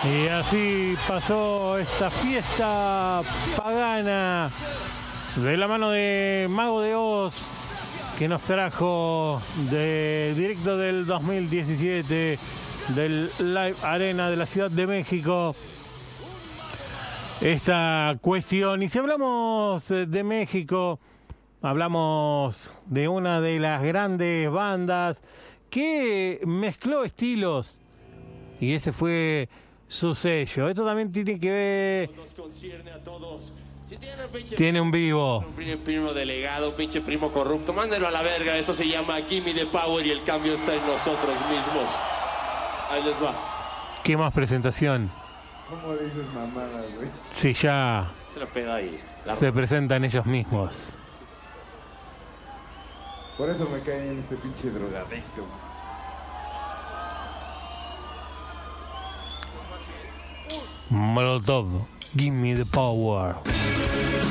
Y así pasó esta fiesta pagana de la mano de Mago de Oz, que nos trajo del directo del 2017 del Live Arena de la Ciudad de México esta cuestión. Y si hablamos de México, hablamos de una de las grandes bandas que mezcló estilos y ese fue su sello. Esto también tiene que ver. Nos concierne a todos. Si tiene un vivo. Un primo delegado, un pinche primo corrupto, mándenlo a la verga. Eso se llama Gimme the Power y el cambio está en nosotros mismos. Ahí les va. ¿Qué más presentación? ¿Cómo dices mamadas, güey? Sí, ya Se la pega ahí. se presentan ellos mismos. Por eso me cae en este pinche drogadicto. Molotov, give me the power.